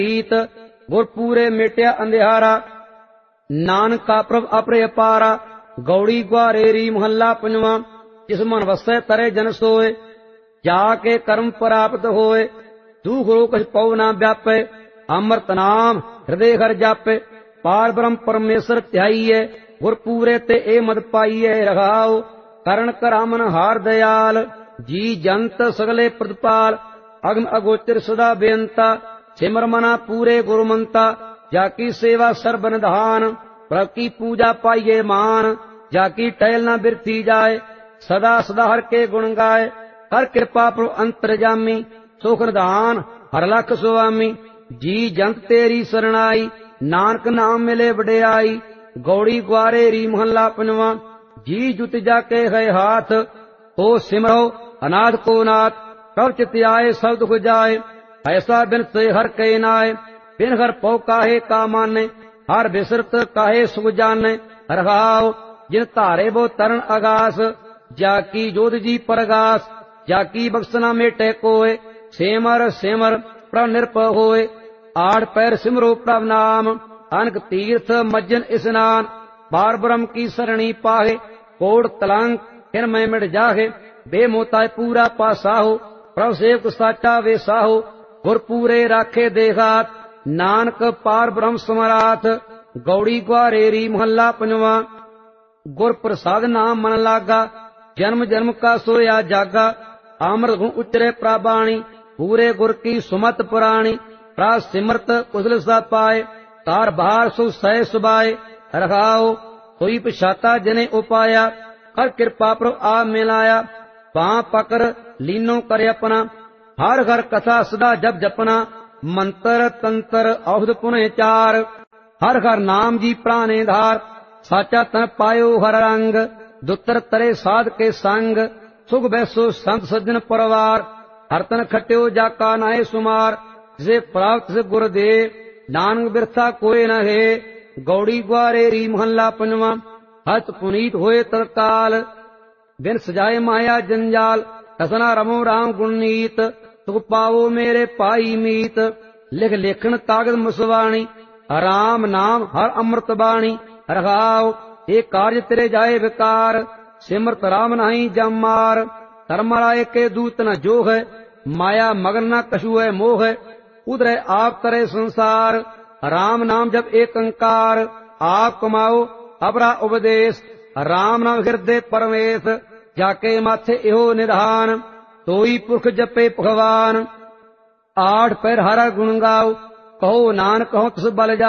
ਰੀਤ ਗੁਰ ਪੂਰੇ ਮੇਟਿਆ ਅੰਧਿਆਰਾ। ਨਾਨਕਾ ਪ੍ਰਭ ਆਪਰੇ ਅਪਾਰਾ। ਗੌੜੀ ਗੁਆਰੇ ਰੀ ਮਹੱਲਾ ਪੰਜਵਾਂ। ਜਿਸ ਮਨ ਵਸੈ ਤਰੇ ਜਨ ਸੋਏ, ਜਾ ਕੇ ਕਰਮ ਪ੍ਰਾਪਤ ਹੋਏ। ਦੁਖ ਰੋਗ ਕਛ ਪਉ ਨਾ ਵਿਆਪੈ, ਅੰਮ੍ਰਿਤ ਨਾਮ ਹਿਰਦੇ ਘਰ ਜਾਪੈ। ਪਾਰ ਬ੍ਰਹਮ ਪਰਮੇਸ਼ਰ ਧਿਆਈਐ, ਗੁਰ ਪੂਰੇ ਤੇ ਇਹ ਮਦ ਪਾਈਐ। ਰਹਾਉ ਕਰਨ ਕਰਾਮਨ ਹਾਰ ਦਇਆਲ, ਜੀ ਜੰਤ ਸਗਲੇ ਪ੍ਰਤਪਾਲ। ਅਗਮ ਅਗੋਚਰ ਸਦਾ ਬੇਅੰਤਾ, ਸਿਮਰ ਮਨਾ ਪੂਰੇ ਗੁਰਮੰਤਾ। ਜਾ ਕੀ ਸੇਵਾ ਸਰਬ ਨਿਧਾਨ, ਪ੍ਰਭ ਕੀ ਪੂਜਾ ਪਾਈਏ ਮਾਨ। ਜਾ ਕੀ ਟਹਿਲ ਨਾ ਬਿਰਥੀ ਜਾਏ, ਸਦਾ ਸਦਾ ਹਰ ਕੇ ਗੁਣ ਗਾਏ। ਹਰ ਕਿਰਪਾ ਪ੍ਰਭ ਅੰਤਰਜਾਮੀ, ਸੁਖ ਨਿਧਾਨ ਹਰ ਲਖ ਸੁਆਮੀ। ਜੀ ਜੰਤ ਤੇਰੀ ਸਰਣਾਈ, ਨਾਨਕ ਨਾਮ ਮਿਲੇ ਵਡਿਆਈ। ਗੌੜੀ ਗੁਆਰੇ ਰੀ ਮਹੱਲਾ ਪੰਜਵਾਂ। ਜੀ ਜੁਤ ਜਾ ਕੇ ਹੈ ਹਾਥ, ਹੋ ਸਿਮਰੋ ਅਨਾਥ ਕੋ ਨਾਥ। ਪ੍ਰਭ ਚਿਤ ਆਏ ਸਭ ਦੁਖ ਜਾਏ, ਐਸਾ ਬਿਨ ਸੇ ਹਰ ਕੈ ਨਾਏ। ਬਿਨ ਹਰ ਪਉ ਕਾਹੇ ਕਾ ਮਾਨੇ, ਹਰ ਬਿਸਰਤ ਕਾਹੇ ਸੁਖ ਜਾਣੇ। ਰਹਾਉ ਜਿਨ ਧਾਰੇ ਬੋ ਤਰਨ ਅਗਾਸ, ਜਾ ਕੀ ਜੋਧ ਜੀ ਪਰਗਾਸ। ਜਾ ਕੀ ਬਖਸ਼ਨਾ ਮੇਟੇ ਕੋਏ, ਸਿਮਰ ਸਿਮਰ ਪ੍ਰਭ ਨਿਰਭਉ ਹੋਏ। ਆੜ ਪੈਰ ਸਿਮਰੋ ਪ੍ਰਭ ਨਾਮ, ਅਨਕ ਤੀਰਥ ਮੱਜਨ ਇਸਨਾਨ। ਬਾਰ ਬ੍ਰਹਮ ਕੀ ਸਰਣੀ ਪਾਹੇ, ਕੋੜ ਕਲੰਕ ਹਿਨ ਮੈਂ ਮਿਟ ਜਾਹੇ। ਬੇਮੋਤਾ ਪੂਰਾ ਪਾਸਾਹੋ, ਪ੍ਰਭ ਸੇਵਕ ਸਾਚਾ ਵੇ ਸਾਹੋ। ਗੁਰ ਪੂਰੇ ਰਾਖੇ ਦੇਹਾਤ, ਨਾਨਕ ਪਾਰ ਬ੍ਰਹਮ ਸਮਰਾਥ। ਗੌੜੀ ਗੁਆਰੇ ਰੀ ਮਹੱਲਾ ਪੰਜਵਾਂ। ਗੁਰ ਪ੍ਰਸਾਦ ਨਾਮ ਮਨ ਲਾਗਾ, ਜਨਮ ਜਨਮ ਕਾ ਸੋਇਆ ਜਾਗਾ। ਅੰਮ੍ਰਿਤ ਗੁਣ ਉਚਰੇ ਪ੍ਰਾਬਾਣੀ, ਪੂਰੇ ਗੁਰ ਕੀ ਸੁਮਤ ਪੁਰਾਣੀ। ਪ੍ਰਾ ਸਿਮਰਤ ਕੁਸਲ ਸਾ ਪਾਏ, ਤਾਰ ਬਾਹਰ ਸੁ ਸਹਿ ਸੁਭਾਏ। ਰਖਾਓ ਕੋਈ ਪਛਾਤਾ ਜਨੇ ਉਪਾਇਆ, ਕਰ ਕਿਰਪਾ ਪ੍ਰਭ ਆ ਮਿਲਾਇਆ। ਬਾਹ ਪਕਰ ਲੀਨੋ ਕਰੇ ਆਪਣਾ, ਹਰ ਘਰ ਕਥਾ ਸਦਾ ਜਪ ਜਪਨਾ। ਮੰਤਰ ਤੰਤਰ ਔਹਦ ਪੁਨੇ ਚਾਰ, ਹਰ ਹਰ ਨਾਮ ਜੀ ਪ੍ਰਾਨੇ ਧਾਰ। ਸਾਚਾ ਤਨ ਪਾਇਓ ਹਰ ਰੰਗ, ਦੁੱਤਰ ਤਰੇ ਸਾਧ ਕੇ ਸੰਗ। ਸੁਖ ਬੈਸੋ ਸੰਤ ਸੱਜਣ ਪਰਵਾਰ, ਹਰ ਤਨ ਖਟਿਓ ਜਾ ਕਾ ਨਾਏ ਸੁਮਾਰ। ਜਿਸੇ ਪ੍ਰਾਪਤ ਸੇ ਗੁਰ ਦੇ, ਨਾਨਕ ਬਿਰਥਾ ਕੋਏ ਨ ਹੈ। ਗੌੜੀ ਗੁਆਰੇ ਰੀ ਮਹੱਲਾ ਪੰਜਵਾਂ। ਹਤ ਪੁਨੀਤ ਹੋਏ ਤਤਕਾਲ, ਬਿਨ ਸਜਾਏ ਮਾਇਆ ਜੰਜਾਲ। ਹਸਨਾ ਰਮੋ ਰਾਮ ਗੁਣਨੀਤ, ਸੁਖ ਪਾਵੋ ਮੇਰੇ ਪਾਈ ਮੀਤ। ਲਿਖ ਲੇਖਣ ਕਾਗਦ ਮਸਵਾਣੀ, ਰਾਮ ਨਾਮ ਹਰ ਅੰਮ੍ਰਿਤ ਬਾਣੀ। ਰਹਾਉ ਇਹ ਕਾਰਜ ਤੇਰੇ ਜਾਏ ਵਿਕਾਰ, ਸਿਮਰਤ ਰਾਮ ਨਹੀਂ ਜਮ ਮਾਰ। ਧਰਮ ਰਾਏ ਕੇ ਦੂਤ ਨ ਜੋ ਹੈ, ਮਾਇਆ ਮਗਨ ਨ ਕਛੂ ਹੈ ਮੋਹ ਹੈ। ਉਧਰੇ ਆਪ ਤਰੇ ਸੰਸਾਰ, ਰਾਮ ਨਾਮ ਜਪ ਏਕ ਓੰਕਾਰ। ਆਪ ਕਮਾਓ ਅਪਰਾ ਉਪਦੇਸ਼, ਰਾਮ ਨਾਮ ਹਿਰਦੇ ਪਰਮੇਸ਼। ਜਾਕੇ ਮਾਥੇ ਇਹੋ ਨਿਧਾਨ, ਤੋਈ ਪੁਰਖ ਜਪੇ ਭਗਵਾਨ। ਆਠ ਪੈਰ ਹਰਾ ਗੁਣ ਗਾਓ, ਕਹੋ ਨਾਨਕ ਕਹੋ ਤਿਸ ਬਲ ਜਾ।